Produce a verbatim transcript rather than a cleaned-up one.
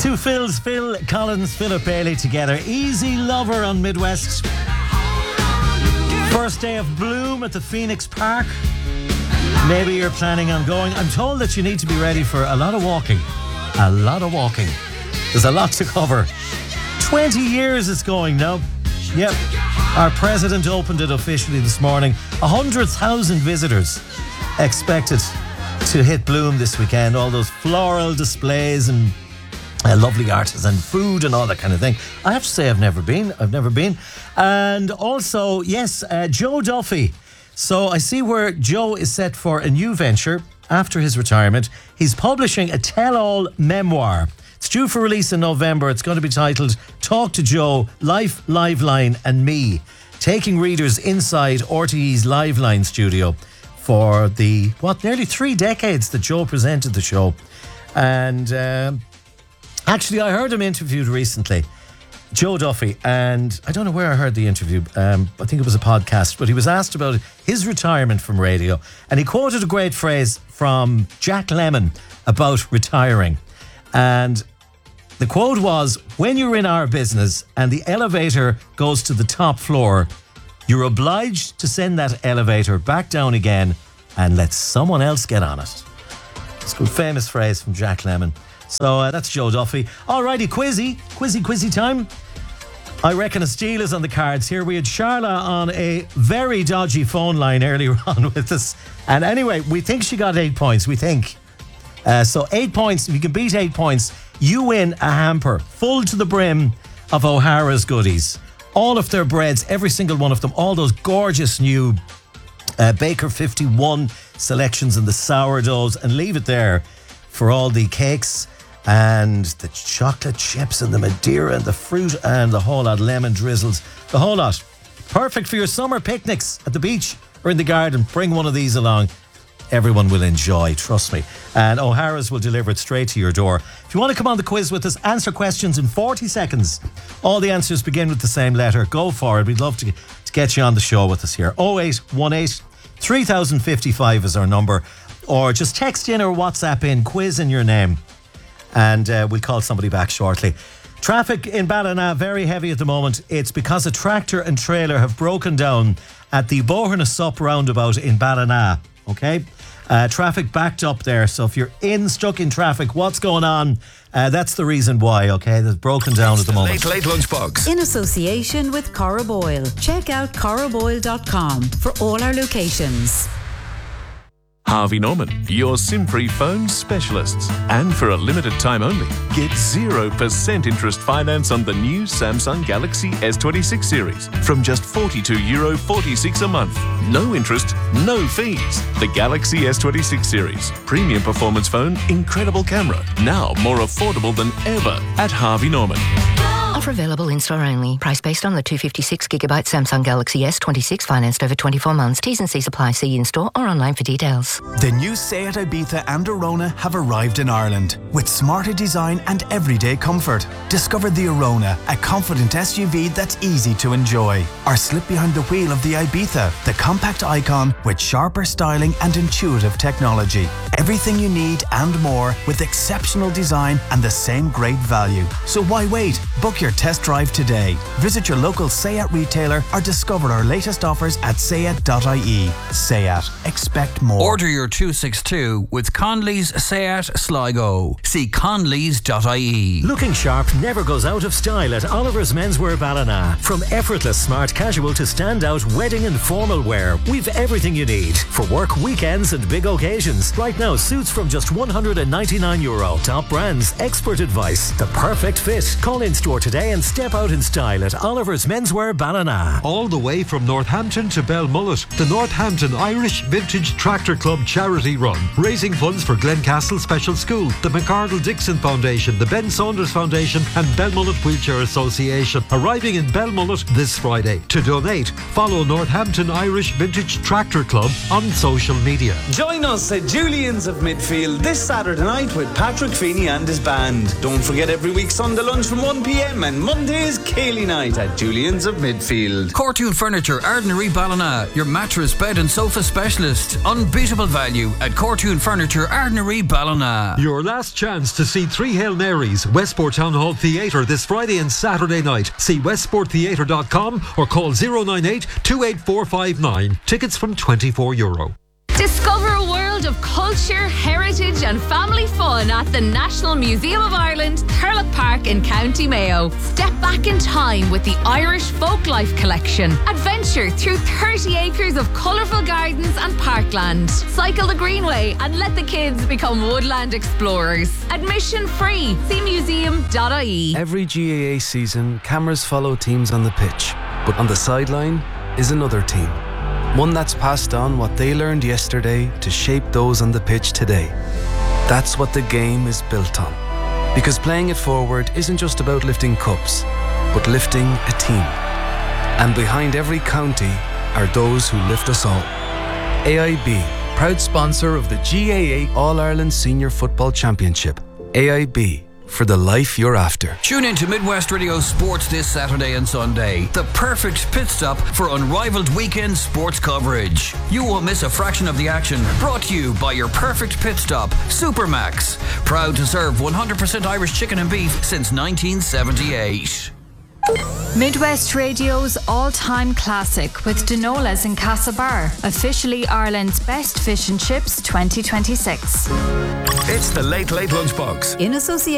two Phils, Phil Collins, Philip Bailey together. Easy Lover on Midwest. First day of Bloom at the Phoenix Park. Maybe you're planning on going. I'm told that you need to be ready for a lot of walking. A lot of walking. There's a lot to cover. twenty years it's going now. Yep. Our president opened it officially this morning. one hundred thousand visitors expected to hit Bloom this weekend. All those floral displays and uh, lovely artisan food and all that kind of thing. I have to say I've never been. I've never been. And also, yes, uh, Joe Duffy. So I see where Joe is set for a new venture after his retirement. He's publishing a tell-all memoir. It's due for release in November. It's going to be titled Talk to Joe, Life, Liveline and Me, taking readers inside R T E's Liveline studio for the, what, nearly three decades that Joe presented the show. And um, actually, I heard him interviewed recently, Joe Duffy, and I don't know where I heard the interview. Um, I think it was a podcast, but he was asked about his retirement from radio, and he quoted a great phrase from Jack Lemmon about retiring. And the quote was, when you're in our business and the elevator goes to the top floor, you're obliged to send that elevator back down again and let someone else get on it. It's a good famous phrase from Jack Lemmon. So uh, that's Joe Duffy. Alrighty, quizzy, quizzy, quizzy time. I reckon a steal is on the cards here. We had Charla on a very dodgy phone line earlier on with us. And anyway, we think she got eight points, we think. Uh, so eight points, if you can beat eight points, you win a hamper full to the brim of O'Hara's goodies. All of their breads, every single one of them, all those gorgeous new uh, Baker fifty-one selections and the sourdoughs, and leave it there for all the cakes and the chocolate chips and the Madeira and the fruit and the whole lot, lemon drizzles, the whole lot. Perfect for your summer picnics at the beach or in the garden. Bring one of these along. Everyone will enjoy, trust me. And O'Hara's will deliver it straight to your door. If you want to come on the quiz with us, answer questions in forty seconds. All the answers begin with the same letter. Go for it. We'd love to, to get you on the show with us here. oh eight one eight, three thousand fifty-five is our number. Or just text in or WhatsApp in, quiz in your name. And uh, we'll call somebody back shortly. Traffic in Ballina, very heavy at the moment. It's because a tractor and trailer have broken down at the Bohernasup roundabout in Ballina. Okay? Uh, traffic backed up there. So if you're in, stuck in traffic, what's going on? Uh, that's the reason why, okay? That's broken down at the moment. Late, late lunchbox. In association with Corrib Oil. Check out corrib oil dot com for all our locations. Harvey Norman, your SIM-free phone specialists. And for a limited time only, get zero percent interest finance on the new Samsung Galaxy S twenty-six series from just forty-two euro forty-six a month. No interest, no fees. The Galaxy S twenty-six series. Premium performance phone, incredible camera. Now more affordable than ever at Harvey Norman. Offer available in-store only. Price based on the two hundred fifty-six gigabyte Samsung Galaxy S twenty-six financed over twenty-four months. T's and C's apply. See in-store or online for details. The new Seat Ibiza and Arona have arrived in Ireland with smarter design and everyday comfort. Discover the Arona, a confident S U V that's easy to enjoy. Or slip behind the wheel of the Ibiza, the compact icon with sharper styling and intuitive technology. Everything you need and more with exceptional design and the same great value. So why wait? Book your test drive today. Visit your local Seat retailer or discover our latest offers at seat dot I E. Seat. Expect more. Order your two sixty-two with Conley's Seat Sligo. See conleys dot I E. Looking sharp never goes out of style at Oliver's Menswear Ballina. From effortless smart casual to standout wedding and formal wear, we've everything you need for work, weekends and big occasions. Right now, suits from just one hundred ninety-nine euro. Top brands, expert advice, the perfect fit. Call in store today and step out in style at Oliver's Menswear Ballina. All the way from Northampton to Belmullet, the Northampton Irish Vintage Tractor Club charity run, raising funds for Glencastle Special School, the McArdle Dixon Foundation, the Ben Saunders Foundation and Belmullet Wheelchair Association. Arriving in Belmullet this Friday. To donate, follow Northampton Irish Vintage Tractor Club on social media. Join us at Julian's of Midfield this Saturday night with Patrick Feeney and his band. Don't forget every week Sunday lunch from one p m Museum and Monday's Cayley Night at Julian's of Midfield. Cortoon Furniture, Ardnary Ballina, your mattress, bed and sofa specialist. Unbeatable value at Cortoon Furniture, Ardnary Ballina. Your last chance to see three Hail Marys, Westport Town Hall Theatre this Friday and Saturday night. See westport theatre dot com or call zero nine eight, two eight four five nine. Tickets from twenty-four euro. Discover a world of culture, heritage and family fun at the National Museum of Ireland, Thurlock Park in County Mayo. Step back in time with the Irish Folklife Collection. Adventure through thirty acres of colourful gardens and parkland. Cycle the Greenway and let the kids become woodland explorers. Admission free. See museum dot I E. Every G A A season, cameras follow teams on the pitch. But on the sideline is another team. One that's passed on what they learned yesterday to shape those on the pitch today. That's what the game is built on. Because playing it forward isn't just about lifting cups, but lifting a team. And behind every county are those who lift us all. A I B, proud sponsor of the G A A All-Ireland Senior Football Championship. A I B, for the life you're after. Tune in to Midwest Radio Sports this Saturday and Sunday. The perfect pit stop for unrivaled weekend sports coverage. You won't miss a fraction of the action. Brought to you by your perfect pit stop, Supermax. Proud to serve one hundred percent Irish chicken and beef since nineteen seventy-eight. Midwest Radio's all-time classic with Dinolas in Castlebar, officially Ireland's best fish and chips twenty twenty-six. It's the Late Late Lunchbox In association